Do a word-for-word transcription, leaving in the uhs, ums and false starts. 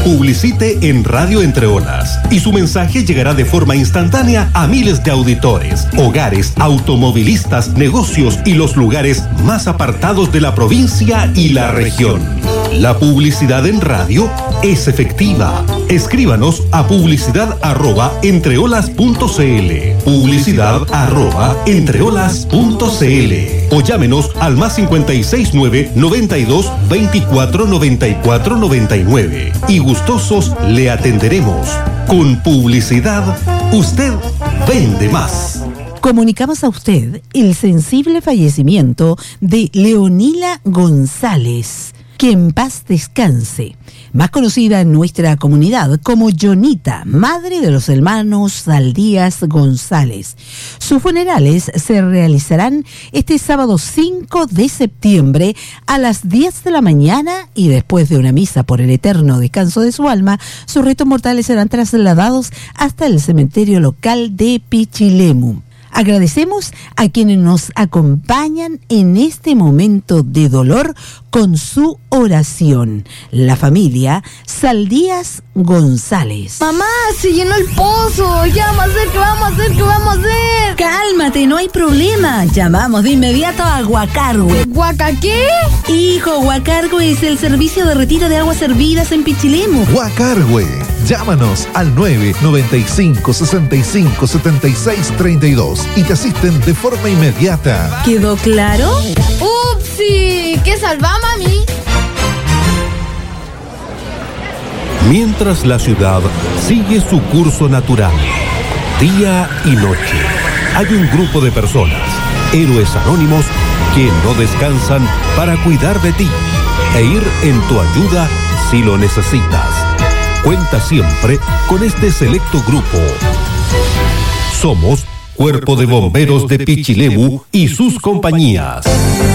Publicite en Radio Entre Olas y su mensaje llegará de forma instantánea a miles de auditores, hogares, automovilistas, negocios y los lugares más apartados de la provincia y la región. La publicidad en radio es efectiva. Escríbanos a publicidad arroba entreolas punto cl, publicidad arroba entreolas punto cl o llámenos al más cincuenta y seis nueve noventa y dos veinticuatro noventa y cuatro noventa y nueve y gustosos le atenderemos. Con publicidad, usted vende más. Comunicamos a usted el sensible fallecimiento de Leonila González, que en paz descanse, más conocida en nuestra comunidad como Jonita, madre de los hermanos Saldías González. Sus funerales se realizarán este sábado cinco de septiembre a las diez de la mañana y después de una misa por el eterno descanso de su alma, sus restos mortales serán trasladados hasta el cementerio local de Pichilemu. Agradecemos a quienes nos acompañan en este momento de dolor con su oración. La familia Saldías González. Mamá, se llenó el pozo. Ya vamos a hacer, ¿qué vamos a hacer? ¿Qué vamos a hacer? Cálmate, no hay problema. Llamamos de inmediato a Guacargüe. ¿Guaca qué? Hijo, Guacargüe es el servicio de retiro de aguas hervidas en Pichilemu. Guacargüe. Llámanos al nueve noventa y cinco, sesenta y cinco, setenta y seis, treinta y dos y te asisten de forma inmediata. ¿Quedó claro? ¡Upsi! ¿Qué salva, mami? Mientras la ciudad sigue su curso natural, día y noche, hay un grupo de personas, héroes anónimos, que no descansan para cuidar de ti e ir en tu ayuda si lo necesitas. Cuenta siempre con este selecto grupo. Somos Cuerpo de Bomberos de Pichilemu y sus compañías.